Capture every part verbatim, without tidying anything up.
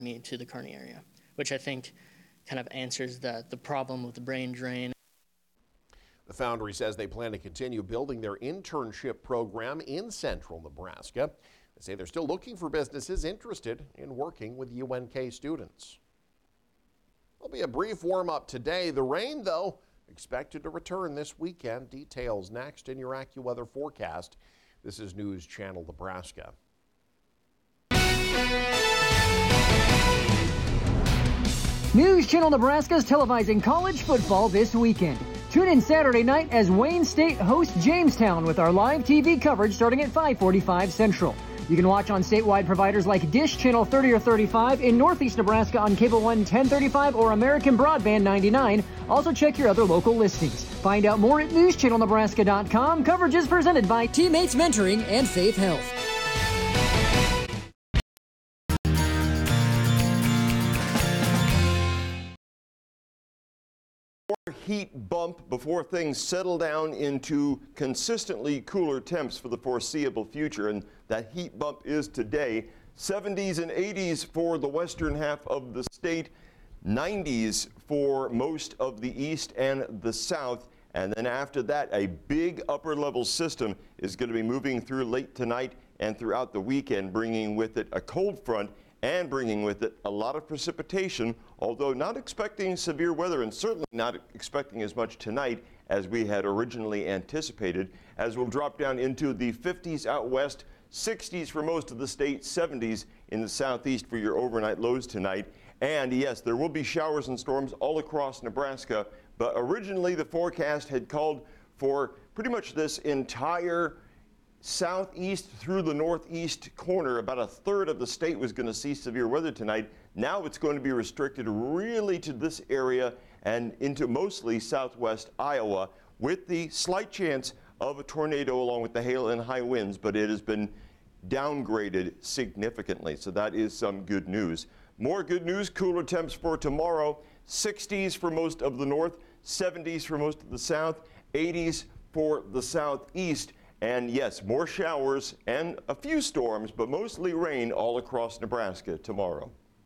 me to the Kearney area, which I think kind of answers the, the problem with the brain drain. The Foundry says they plan to continue building their internship program in central Nebraska. They say they're still looking for businesses interested in working with U N K students. There'll be a brief warm-up today. The rain, though, expected to return this weekend. Details next in your AccuWeather forecast. This is News Channel Nebraska. News Channel Nebraska is televising college football this weekend. Tune in Saturday night as Wayne State hosts Jamestown with our live T V coverage starting at five forty-five Central. You can watch on statewide providers like Dish Channel thirty or thirty-five, in Northeast Nebraska on Cable One ten thirty-five or American Broadband ninety-nine. Also check your other local listings. Find out more at news channel nebraska dot com. Coverage is presented by Teammates Mentoring and Faith Health. Heat bump before things settle down into consistently cooler temps for the foreseeable future, and that heat bump is today. seventies and eighties for the western half of the state, nineties for most of the east and the south, and then after that a big upper level system is going to be moving through late tonight and throughout the weekend, bringing with it a cold front and bringing with it a lot of precipitation, although not expecting severe weather and certainly not expecting as much tonight as we had originally anticipated, as we'll drop down into the fifties out west, sixties for most of the state, seventies in the southeast for your overnight lows tonight. And yes, there will be showers and storms all across Nebraska, but originally the forecast had called for pretty much this entire southeast through the northeast corner. About a third of the state was going to see severe weather tonight. Now it's going to be restricted really to this area and into mostly southwest Iowa, with the slight chance of a tornado along with the hail and high winds, but it has been downgraded significantly, so that is some good news. More good news, cooler temps for tomorrow, sixties for most of the north, seventies for most of the south, eighties for the southeast. And yes, more showers and a few storms, but mostly rain all across Nebraska tomorrow.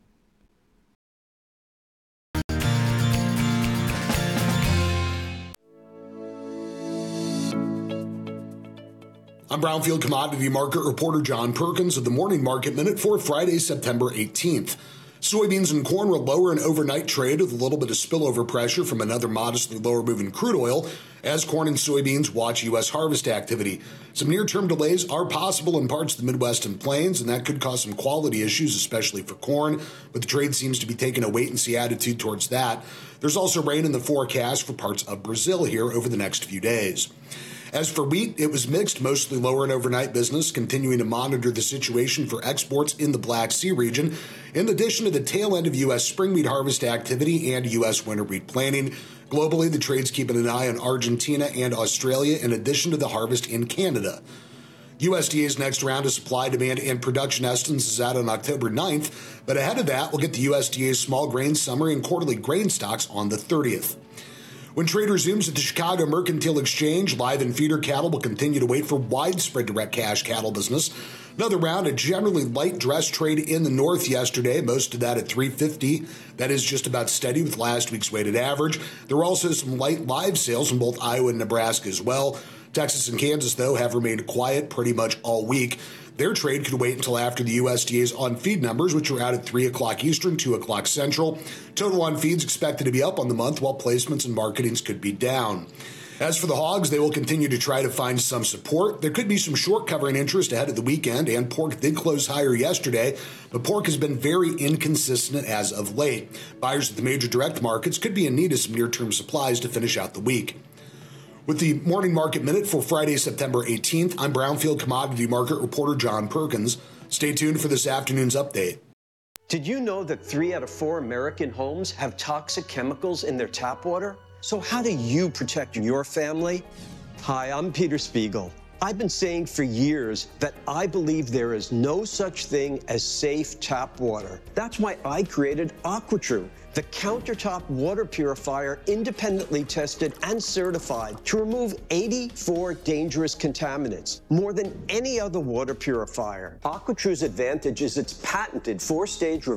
I'm Brownfield commodity market reporter John Perkins of the Morning Market Minute for Friday, September eighteenth. Soybeans and corn were lower in overnight trade with a little bit of spillover pressure from another modestly lower move in crude oil as corn and soybeans watch U S harvest activity. Some near-term delays are possible in parts of the Midwest and Plains, and that could cause some quality issues, especially for corn, but the trade seems to be taking a wait-and-see attitude towards that. There's also rain in the forecast for parts of Brazil here over the next few days. As for wheat, it was mixed, mostly lower in overnight business, continuing to monitor the situation for exports in the Black Sea region, in addition to the tail end of U S spring wheat harvest activity and U S winter wheat planting. Globally, the trade's keeping an eye on Argentina and Australia, in addition to the harvest in Canada. U S D A's next round of supply, demand, and production estimates is out on October ninth, but ahead of that, we'll get the U S D A's small grain summary and quarterly grain stocks on the thirtieth. When trade resumes at the Chicago Mercantile Exchange, live and feeder cattle will continue to wait for widespread direct cash cattle business. Another round of generally light dress trade in the north yesterday, most of that at three fifty. That is just about steady with last week's weighted average. There were also some light live sales in both Iowa and Nebraska as well. Texas and Kansas, though, have remained quiet pretty much all week. Their trade could wait until after the U S D A's on-feed numbers, which are out at three o'clock Eastern, two o'clock Central. Total on-feeds expected to be up on the month, while placements and marketings could be down. As for the hogs, they will continue to try to find some support. There could be some short covering interest ahead of the weekend, and pork did close higher yesterday, but pork has been very inconsistent as of late. Buyers at the major direct markets could be in need of some near-term supplies to finish out the week. With the Morning Market Minute for Friday, September eighteenth, I'm Brownfield commodity market reporter John Perkins. Stay tuned for this afternoon's update. Did you know that three out of four American homes have toxic chemicals in their tap water? So how do you protect your family? Hi, I'm Peter Spiegel. I've been saying for years that I believe there is no such thing as safe tap water. That's why I created AquaTrue, the countertop water purifier independently tested and certified to remove eighty-four dangerous contaminants, more than any other water purifier. AquaTrue's advantage is its patented four-stage